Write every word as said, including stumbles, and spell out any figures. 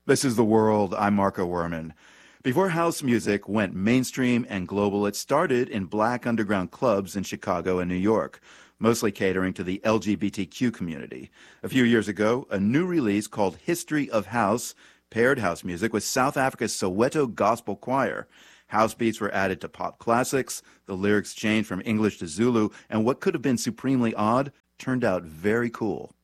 This is The World. I'm Marco Werman. Before house music went mainstream and global, it started in black underground clubs in Chicago and New York, mostly catering to the L G B T Q community. A few years ago, a new release called History of House paired house music with South Africa's Soweto Gospel Choir. House beats were added to pop classics, the lyrics changed from English to Zulu, and what could have been supremely odd turned out very cool.